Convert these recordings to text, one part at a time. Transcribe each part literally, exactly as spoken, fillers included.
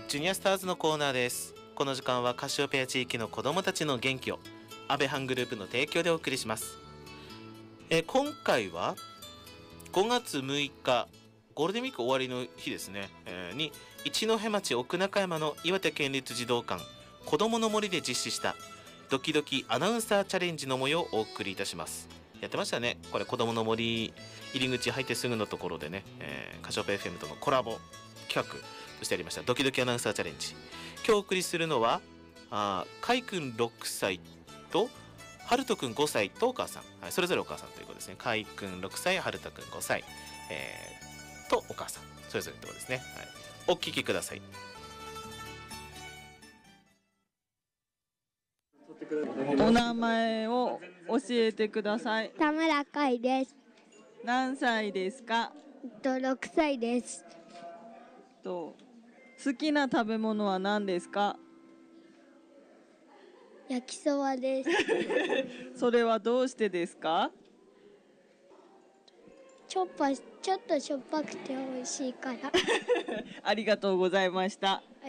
ジュニアスターズのコーナーです。この時間はカシオペア地域の子どもたちの元気を安倍班グループの提供でお送りします。え今回はごがつむいかゴールデンウィーク終わりの日ですね、えー、に一戸町奥中山の岩手県立児童館子どもの森で実施したドキドキアナウンサーチャレンジの模様をお送りいたします。やってましたね、これ子どもの森入り口入ってすぐのところでね、えー、カシオペ エフエム とのコラボ企画としてありましたドキドキアナウンサーチャレンジ。今日お送りするのはあかいくんろくさいとはるとくんごさいとお母さん、はい、それぞれお母さんということですね。かいくんろくさい、はるとくんごさい、えー、とお母さんそれぞれということですね、はい、お聞きください。 お名前を教えてください。 田村海です。 何歳ですか？ とろくさいです。 と好きな食べ物は何ですか？ 焼きそばです。 それはどうしてですか？ ちょっぱちょっとしょっぱくて美味しいからありがとうございました。 はい。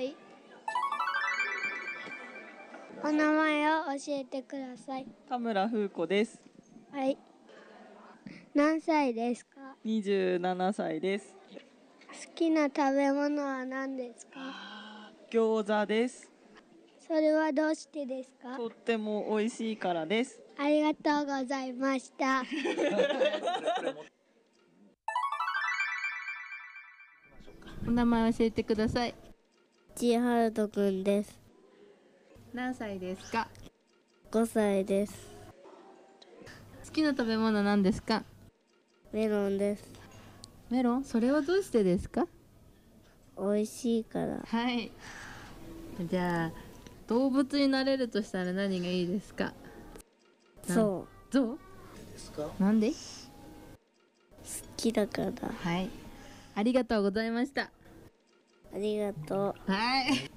お名前を教えてください。 田村風子です。 はい。何歳ですか？ にじゅうななさいです。 好きな食べ物は何ですか？ 餃子です。 それはどうしてですか？ とっても美味しいからです。 ありがとうございましたお名前教えてください。 ちはるとくんです。 何歳ですか？ ごさいです。 好きな食べ物なんですか？ メロンです。 メロン、それはどうしてですか？ 美味しいから。 はい。じゃあ動物になれるとしたら何がいいですか？ そう。 ゾウですか？ なんで？ 好きだから。 はい。ありがとうございました。 ありがとう。 はい。